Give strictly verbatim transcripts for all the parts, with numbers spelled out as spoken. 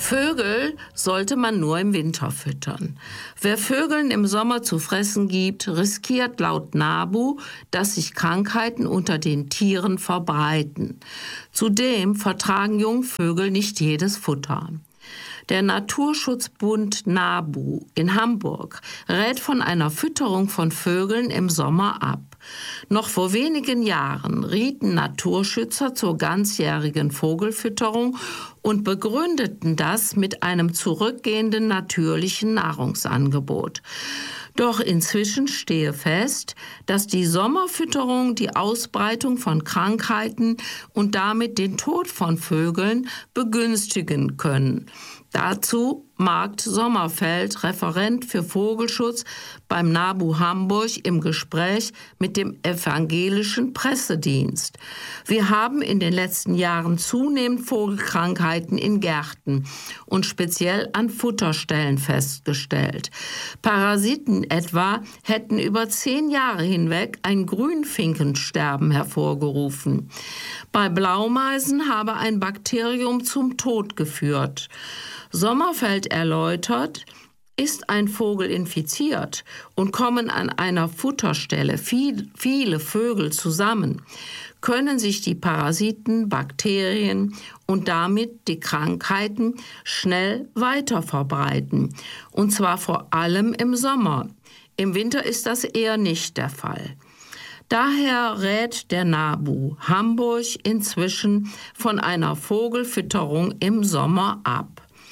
Vögel sollte man nur im Winter füttern. Wer Vögeln im Sommer zu fressen gibt, riskiert laut NABU, dass sich Krankheiten unter den Tieren verbreiten. Zudem vertragen Jungvögel nicht jedes Futter. Der Naturschutzbund NABU in Hamburg rät von einer Fütterung von Vögeln im Sommer ab. Noch vor wenigen Jahren rieten Naturschützer zur ganzjährigen Vogelfütterung und begründeten das mit einem zurückgehenden natürlichen Nahrungsangebot. Doch inzwischen stehe fest, dass die Sommerfütterung die Ausbreitung von Krankheiten und damit den Tod von Vögeln begünstigen können. Dazu Marc Sommerfeld, Referent für Vogelschutz beim NABU Hamburg, im Gespräch mit dem evangelischen Pressedienst. Wir haben in den letzten Jahren zunehmend Vogelkrankheiten in Gärten und speziell an Futterstellen festgestellt. Parasiten etwa hätten über zehn Jahre hinweg ein Grünfinkensterben hervorgerufen. Bei Blaumeisen habe ein Bakterium zum Tod geführt. Sommerfeld erläutert, ist ein Vogel infiziert und kommen an einer Futterstelle viel, viele Vögel zusammen, können sich die Parasiten, Bakterien und damit die Krankheiten schnell weiter verbreiten, und zwar vor allem im Sommer. Im Winter ist das eher nicht der Fall. Daher rät der NABU Hamburg inzwischen von einer Vogelfütterung im Sommer ab.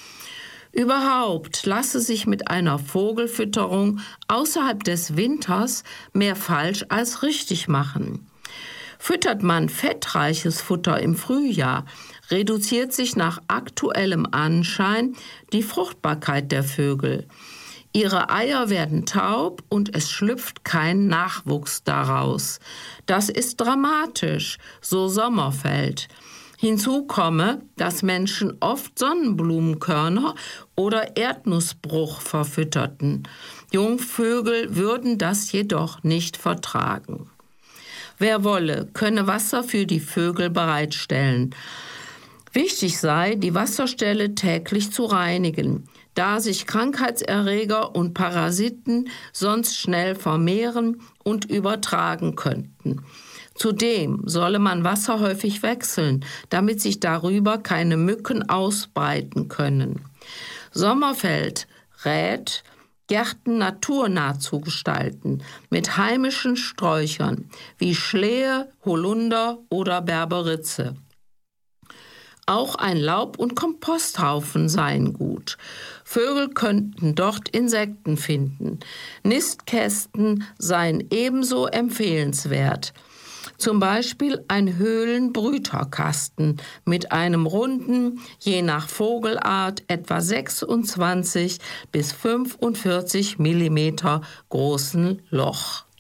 Überhaupt lasse sich mit einer Vogelfütterung außerhalb des Winters mehr falsch als richtig machen. Füttert man fettreiches Futter im Frühjahr, reduziert sich nach aktuellem Anschein die Fruchtbarkeit der Vögel. Ihre Eier werden taub und es schlüpft kein Nachwuchs daraus. Das ist dramatisch, so Sommerfeld. Hinzu komme, dass Menschen oft Sonnenblumenkörner oder Erdnussbruch verfütterten. Jungvögel würden das jedoch nicht vertragen. Wer wolle, könne Wasser für die Vögel bereitstellen. Wichtig sei, die Wasserstelle täglich zu reinigen, da sich Krankheitserreger und Parasiten sonst schnell vermehren und übertragen könnten. Zudem solle man Wasser häufig wechseln, damit sich darüber keine Mücken ausbreiten können. Sommerfeld rät, Gärten naturnah zu gestalten, mit heimischen Sträuchern wie Schlehe, Holunder oder Berberitze. Auch ein Laub- und Komposthaufen seien gut. Vögel könnten dort Insekten finden. Nistkästen seien ebenso empfehlenswert. Zum Beispiel ein Höhlenbrüterkasten mit einem runden, je nach Vogelart etwa sechsundzwanzig bis fünfundvierzig Millimeter großen Loch.